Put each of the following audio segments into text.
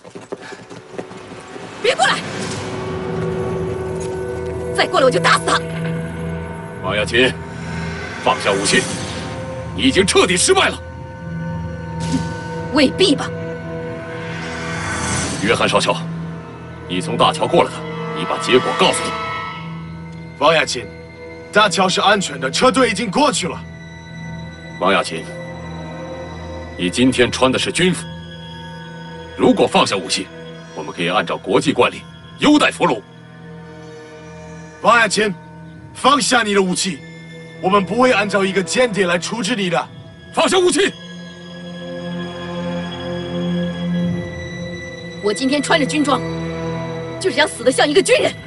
别过来！再过来我就打死他！ 王亚琴，放下武器，你已经彻底失败了。 未必吧？ 约翰少校，你从大桥过来的，你把结果告诉他。 王亚琴，大桥是安全的，车队已经过去了。 王亚琴，你今天穿的是军服，如果放下武器，我们可以按照国际惯例优待俘虏。 王亚琴，放下你的武器，我们不会按照一个间谍来处置你的。 放下武器！ 我今天穿着军装，就是想死得像一个军人。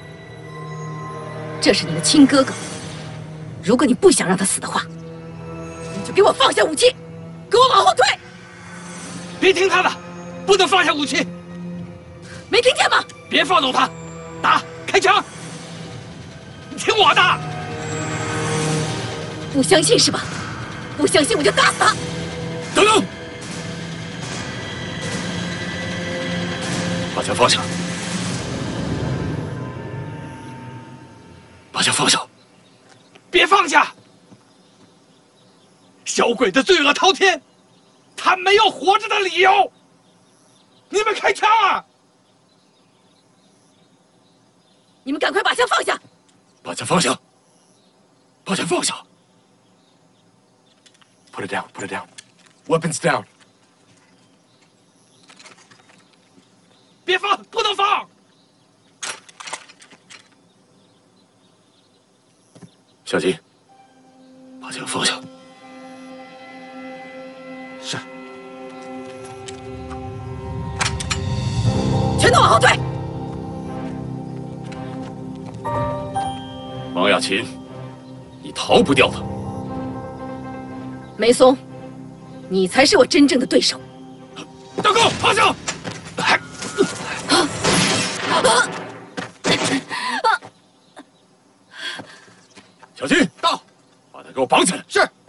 这是你的亲哥哥，如果你不想让他死的话，你就给我放下武器，给我往后退！ 别听他的，不能放下武器。 没听见吗？ 别放走他，打，开枪！你听我的。 不相信是吧？不相信我就打死他！ 等等，把枪放下，把枪放下， 别放下！小鬼的罪恶滔天，他没有活着的理由。你们开枪啊！ 你们赶快把枪放下！ 把枪放下，把枪放下。 Put it down. Put it down. Weapons down. 别放，不能放！ 小金，把枪放下。 是。 全都往后退！ 王亚琴，你逃不掉的。 梅松，你才是我真正的对手。 大哥，趴下！小金，到，把他给我绑起来。 是。